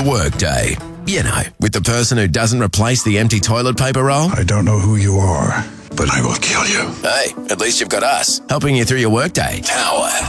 workday. You know, with the person who doesn't replace the empty toilet paper roll. I don't know who you are, but I will kill you. Hey, at least you've got us, helping you through your workday. Power.